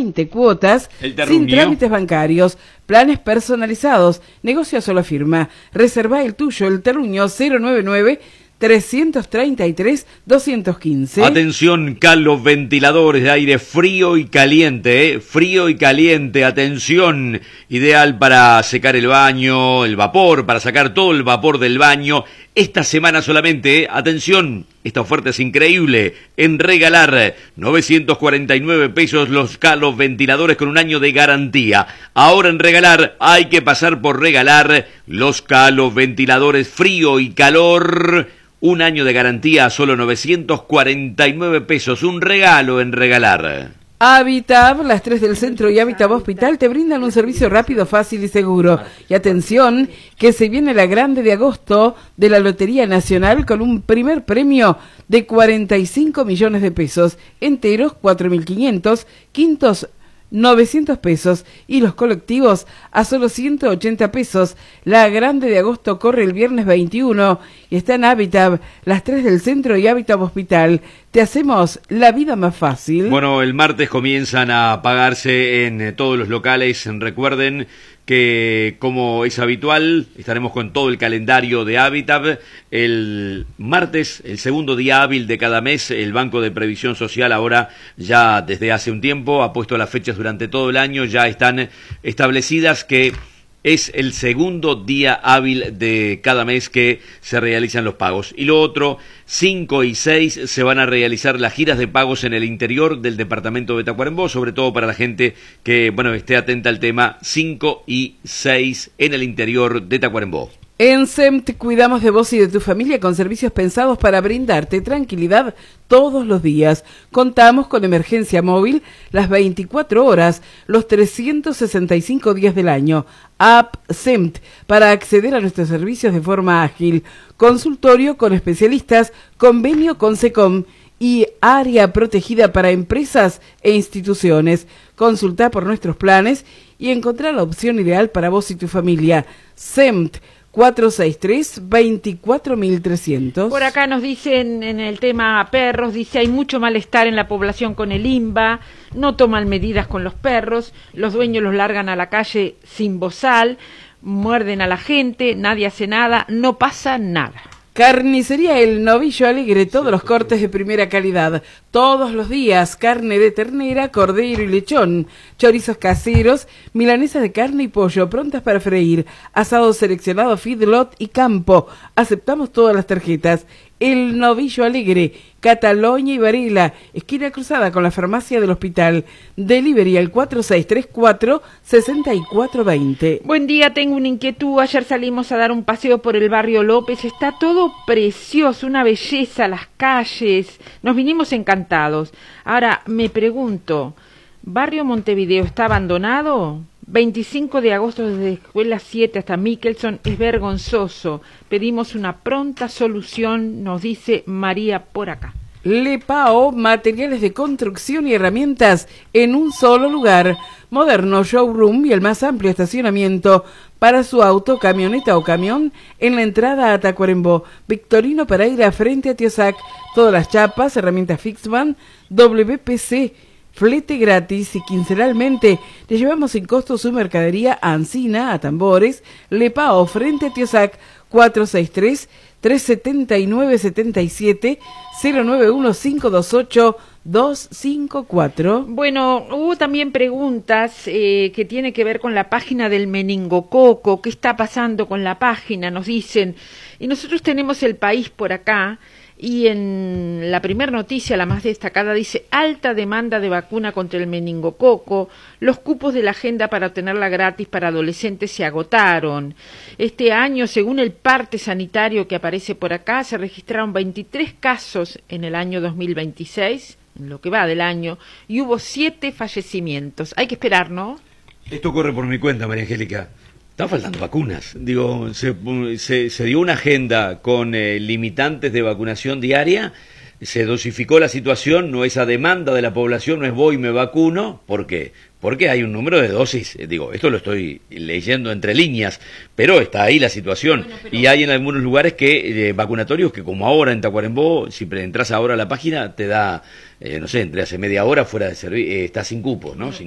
20 cuotas, El sin terruño. trámites bancarios, planes personalizados, negocio a sola firma. Reserva el tuyo, el terruño 099-333-215. Atención, Calo, ventiladores de aire frío y caliente, frío y caliente, atención, ideal para secar el baño, el vapor, para sacar todo el vapor del baño. Esta semana solamente, atención, esta oferta es increíble, en Regalar, 949 pesos los Calo ventiladores con un año de garantía. Ahora en Regalar hay que pasar por Regalar los Calo ventiladores frío y calor. Un año de garantía a solo 949 pesos. Un regalo en Regalar. Habitab, las 3 del centro y Habitab Hospital te brindan un servicio rápido, fácil y seguro. Y atención, que se viene la grande de agosto de la Lotería Nacional con un primer premio de 45 millones de pesos. Enteros, 4.500, quintos, 900 pesos y los colectivos a solo 180 pesos. La grande de agosto corre el viernes 21 y está en Habitab, las 3 del centro y Habitab Hospital. Te hacemos la vida más fácil. Bueno, el martes comienzan a pagarse en todos los locales. Recuerden que, como es habitual, estaremos con todo el calendario de Habitab. El martes, el segundo día hábil de cada mes, el Banco de Previsión Social ahora ya desde hace un tiempo ha puesto las fechas durante todo el año, ya están establecidas que es el segundo día hábil de cada mes que se realizan los pagos. Y lo otro, 5 y 6 se van a realizar las giras de pagos en el interior del departamento de Tacuarembó, sobre todo para la gente que, bueno, esté atenta al tema. 5 y 6 en el interior de Tacuarembó. En SEMT cuidamos de vos y de tu familia con servicios pensados para brindarte tranquilidad todos los días. Contamos con emergencia móvil las 24 horas, los 365 días del año. App SEMT para acceder a nuestros servicios de forma ágil. Consultorio con especialistas, convenio con SECOM y área protegida para empresas e instituciones. Consulta por nuestros planes y encontrar la opción ideal para vos y tu familia. SEMT 463-24300. Por acá nos dicen en el tema perros, dice hay mucho malestar en la población con el INVA, no toman medidas con los perros, los dueños los largan a la calle sin bozal, muerden a la gente, nadie hace nada, no pasa nada. Carnicería El Novillo Alegre, todos los cortes de primera calidad, todos los días, carne de ternera, cordero y lechón, chorizos caseros, milanesas de carne y pollo prontas para freír, asado seleccionado feedlot y campo, aceptamos todas las tarjetas. El Novillo Alegre, Catalonia y Varela, esquina cruzada con la farmacia del hospital. Delivery al 4634-6420. Buen día, tengo una inquietud. Ayer salimos a dar un paseo por el barrio López. Está todo precioso, una belleza, las calles. Nos vinimos encantados. Ahora, me pregunto, ¿Barrio Montevideo está abandonado? 25 de agosto desde Escuela 7 hasta Michelson es vergonzoso. Pedimos una pronta solución, nos dice María por acá. Lepao, materiales de construcción y herramientas en un solo lugar. Moderno showroom y el más amplio estacionamiento para su auto, camioneta o camión en la entrada a Tacuarembó. Victorino Pereira frente a Tiosac. Todas las chapas, herramientas Fixman, WPC. Flete gratis y quincenalmente le llevamos sin costo su mercadería a Ancina, a Tambores, Lepao, frente a Tiosac, 463-379-77, 091-528-254. Bueno, hubo también preguntas que tienen que ver con la página del meningococo. ¿Qué está pasando con la página? Nos dicen. Y nosotros tenemos El País por acá. Y en la primera noticia, la más destacada, dice alta demanda de vacuna contra el meningococo, los cupos de la agenda para obtenerla gratis para adolescentes se agotaron. Este año, según el parte sanitario que aparece por acá, se registraron 23 casos en el año 2026, en lo que va del año, y hubo 7 fallecimientos. Hay que esperar, ¿no? Esto corre por mi cuenta, María Angélica. Están faltando vacunas. Digo, se dio una agenda con limitantes de vacunación diaria, se dosificó la situación, no esa demanda de la población, no es voy y me vacuno. ¿Por qué? Porque hay un número de dosis. Digo, esto lo estoy leyendo entre líneas, pero está ahí la situación. Bueno, y hay en algunos lugares que vacunatorios que, como ahora en Tacuarembó, si entras ahora a la página, te da, no sé, entre hace media hora fuera de servicio, está sin cupo, ¿no?